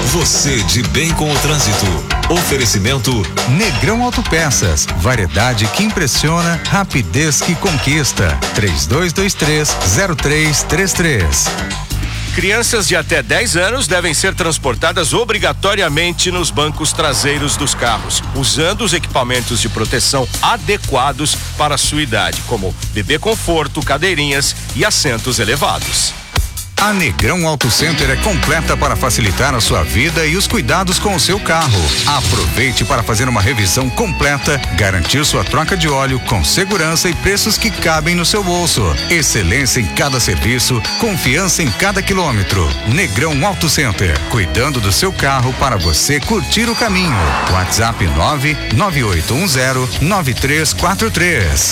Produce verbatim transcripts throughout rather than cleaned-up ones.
Você de bem com o trânsito. Oferecimento Negrão Autopeças. Variedade que impressiona, rapidez que conquista. três dois dois três, zero três três três. Crianças de até dez anos devem ser transportadas obrigatoriamente nos bancos traseiros dos carros, usando os equipamentos de proteção adequados para a sua idade, como bebê conforto, cadeirinhas e assentos elevados. A Negrão Auto Center é completa para facilitar a sua vida e os cuidados com o seu carro. Aproveite para fazer uma revisão completa, garantir sua troca de óleo com segurança e preços que cabem no seu bolso. Excelência em cada serviço, confiança em cada quilômetro. Negrão Auto Center, cuidando do seu carro para você curtir o caminho. WhatsApp nove nove oito um zero nove três quatro três.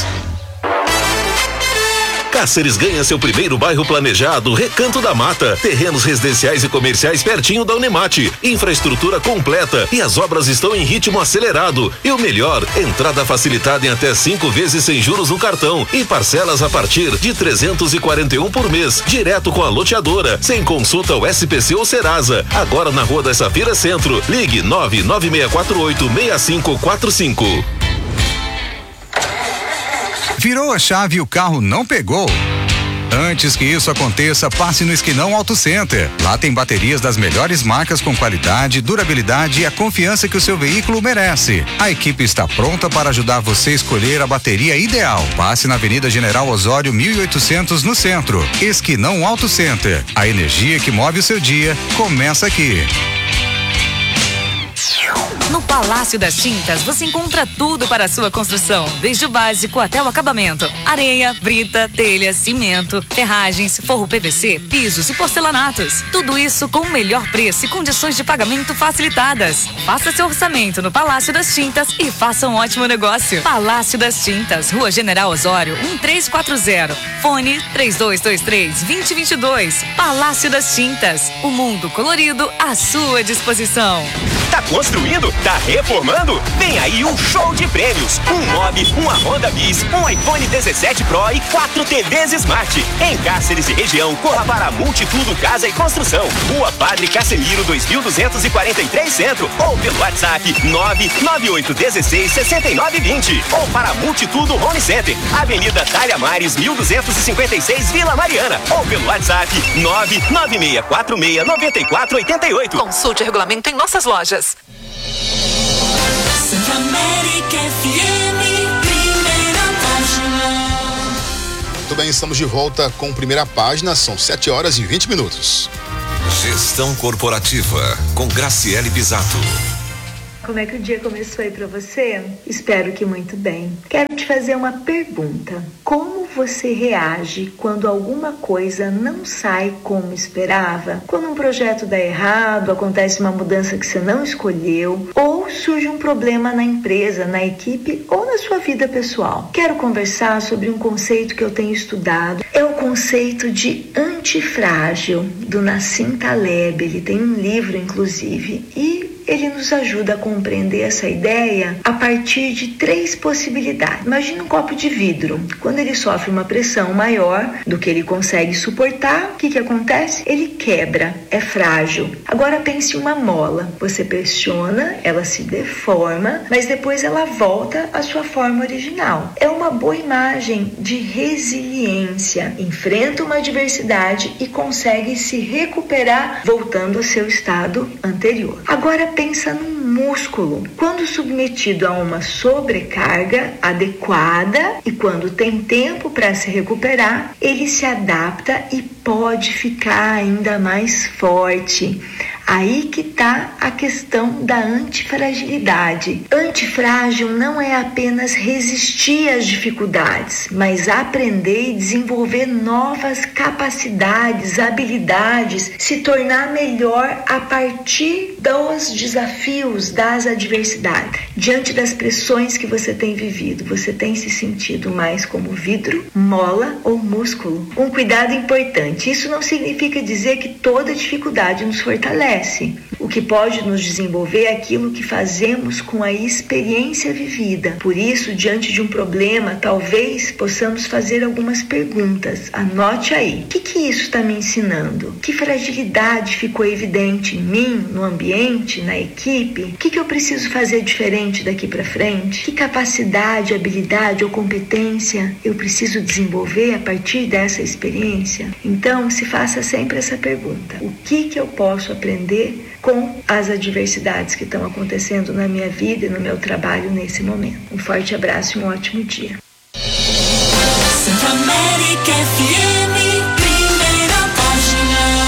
Cáceres ganha seu primeiro bairro planejado, Recanto da Mata. Terrenos residenciais e comerciais pertinho da Unemate. Infraestrutura completa e as obras estão em ritmo acelerado. E o melhor, entrada facilitada em até cinco vezes sem juros no cartão e parcelas a partir de trezentos e quarenta e um por mês, direto com a loteadora, sem consulta ao S P C ou Serasa. Agora na Rua da Safira Centro. Ligue nove nove seis quatro oito seis cinco quatro cinco. Virou a chave e o carro não pegou? Antes que isso aconteça, passe no Esquinão Auto Center. Lá tem baterias das melhores marcas com qualidade, durabilidade e a confiança que o seu veículo merece. A equipe está pronta para ajudar você a escolher a bateria ideal. Passe na Avenida General Osório mil e oitocentos no centro. Esquinão Auto Center. A energia que move o seu dia começa aqui. No Palácio das Tintas você encontra tudo para a sua construção, desde o básico até o acabamento: areia, brita, telha, cimento, ferragens, forro P V C, pisos e porcelanatos. Tudo isso com o melhor preço e condições de pagamento facilitadas. Faça seu orçamento no Palácio das Tintas e faça um ótimo negócio. Palácio das Tintas, Rua General Osório um três quatro zero, fone três dois dois três, dois zero dois dois. Palácio das Tintas, o mundo colorido à sua disposição. Tá construindo? Tá reformando? Vem aí um show de prêmios. Um Mob, uma Honda Bis, um iPhone dezessete Pro e quatro T Vs Smart. Em Cáceres e região, corra para Multitudo Casa e Construção. Rua Padre Casemiro dois mil duzentos e quarenta e três Centro. Ou pelo WhatsApp nove nove oito um seis, seis nove dois zero. Ou para Multitudo Home Center. Avenida Talha Mares mil duzentos e cinquenta e seis Vila Mariana. Ou pelo WhatsApp nove nove seis quatro seis nove quatro oito oito. Consulte o regulamento em nossas lojas. América F M, primeira página. Muito bem, estamos de volta com primeira página, são sete horas e vinte minutos. Gestão Corporativa, com Graciele Pisato. Como é que o dia começou aí pra você? Espero que muito bem. Quero te fazer uma pergunta. Como você reage quando alguma coisa não sai como esperava? Quando um projeto dá errado, acontece uma mudança que você não escolheu, ou surge um problema na empresa, na equipe ou na sua vida pessoal? Quero conversar sobre um conceito que eu tenho estudado. É o conceito de antifrágil, do Nassim Taleb. Ele tem um livro, inclusive, e ele nos ajuda a compreender essa ideia a partir de três possibilidades. Imagina um copo de vidro. Quando ele sofre uma pressão maior do que ele consegue suportar, o que que acontece? Ele quebra, é frágil. Agora pense em uma mola. Você pressiona, ela se deforma, mas depois ela volta à sua forma original. É uma boa imagem de resiliência. Enfrenta uma adversidade e consegue se recuperar voltando ao seu estado anterior. Agora pensa num músculo. Quando submetido a uma sobrecarga adequada e quando tem tempo para se recuperar, ele se adapta e pode ficar ainda mais forte. Aí que está a questão da antifragilidade. Antifrágil não é apenas resistir às dificuldades, mas aprender e desenvolver novas capacidades, habilidades, se tornar melhor a partir dos desafios, das adversidades. Diante das pressões que você tem vivido, você tem se sentido mais como vidro, mola ou músculo? Um cuidado importante. Isso não significa dizer que toda dificuldade nos fortalece. conhece. O que pode nos desenvolver é aquilo que fazemos com a experiência vivida. Por isso, diante de um problema, talvez possamos fazer algumas perguntas. Anote aí. O que, que isso está me ensinando? Que fragilidade ficou evidente em mim, no ambiente, na equipe? O que, que eu preciso fazer diferente daqui para frente? Que capacidade, habilidade ou competência eu preciso desenvolver a partir dessa experiência? Então, se faça sempre essa pergunta. O que, que eu posso aprender com as adversidades que estão acontecendo na minha vida e no meu trabalho nesse momento? Um forte abraço e um ótimo dia. Centro-América F M, primeira página.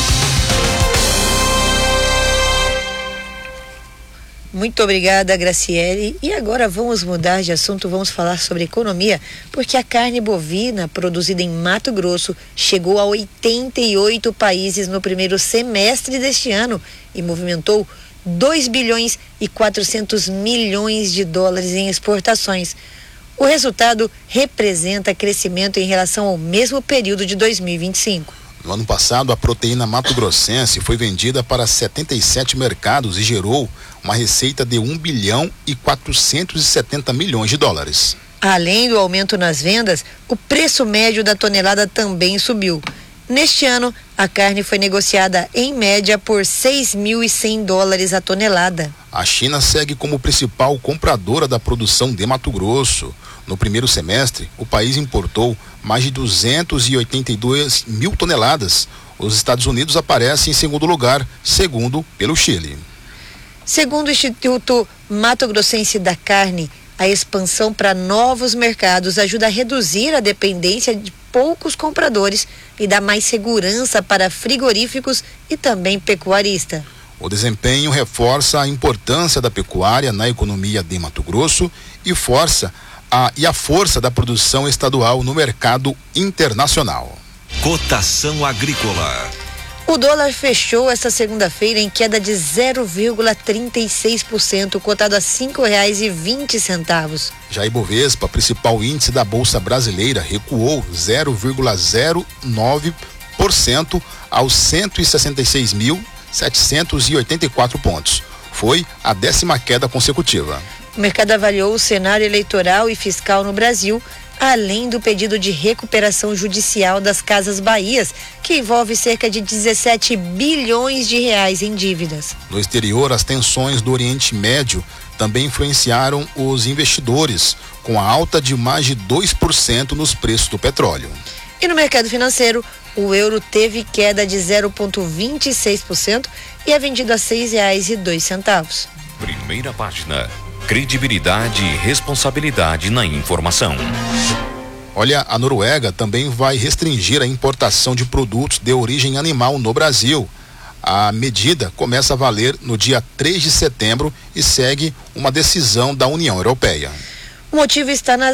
Muito obrigada, Graciele. E agora vamos mudar de assunto, vamos falar sobre economia, porque a carne bovina produzida em Mato Grosso chegou a oitenta e oito países no primeiro semestre deste ano e movimentou dois bilhões e quatrocentos milhões de dólares em exportações. O resultado representa crescimento em relação ao mesmo período de dois mil e vinte e cinco. No ano passado, a proteína mato-grossense foi vendida para setenta e sete mercados e gerou uma receita de um bilhão e quatrocentos e setenta milhões de dólares. Além do aumento nas vendas, o preço médio da tonelada também subiu. Neste ano, a carne foi negociada em média por seis mil e cem dólares a tonelada. A China segue como principal compradora da produção de Mato Grosso. No primeiro semestre, o país importou mais de duzentos e oitenta e duas mil toneladas. Os Estados Unidos aparecem em segundo lugar, segundo pelo Chile. Segundo o Instituto Mato Grossense da Carne, a expansão para novos mercados ajuda a reduzir a dependência de poucos compradores e dá mais segurança para frigoríficos e também pecuaristas. O desempenho reforça a importância da pecuária na economia de Mato Grosso e força a, e a força da produção estadual no mercado internacional. Cotação agrícola. O dólar fechou esta segunda-feira em queda de zero vírgula trinta e seis por cento, cotado a cinco reais e vinte centavos. Já Ibovespa, principal índice da Bolsa Brasileira, recuou zero vírgula zero nove por cento aos cento e sessenta e seis mil setecentos e oitenta e quatro pontos. Foi a décima queda consecutiva. O mercado avaliou o cenário eleitoral e fiscal no Brasil, além do pedido de recuperação judicial das Casas Bahias, que envolve cerca de dezessete bilhões de reais em dívidas. No exterior, as tensões do Oriente Médio também influenciaram os investidores, com a alta de mais de dois por cento nos preços do petróleo. E no mercado financeiro, o euro teve queda de zero vírgula vinte e seis por cento e é vendido a seis reais e dois centavos. Primeira página. Credibilidade e responsabilidade na informação. Olha, a Noruega também vai restringir a importação de produtos de origem animal no Brasil. A medida começa a valer no dia três de setembro e segue uma decisão da União Europeia. O motivo está nas